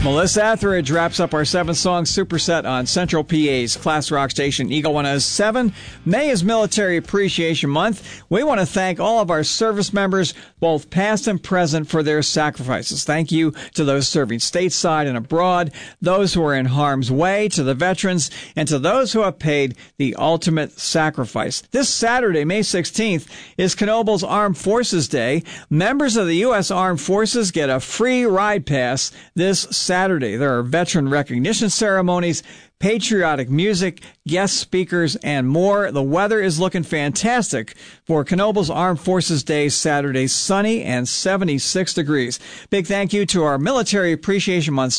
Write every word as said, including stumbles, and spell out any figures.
Melissa Etheridge wraps up our seven-song superset on Central P A's class rock station Eagle one oh seven. May is Military Appreciation Month. We want to thank all of our service members, both past and present, for their sacrifices. Thank you to those serving stateside and abroad, those who are in harm's way, to the veterans, and to those who have paid the ultimate sacrifice. This Saturday, May sixteenth, is Knobel's Armed Forces Day. Members of the U S Armed Forces get a free ride pass this Saturday. Saturday. There are veteran recognition ceremonies, patriotic music, guest speakers, and more. The weather is looking fantastic for Knobel's Armed Forces Day Saturday, sunny and seventy-six degrees. Big thank you to our Military Appreciation Month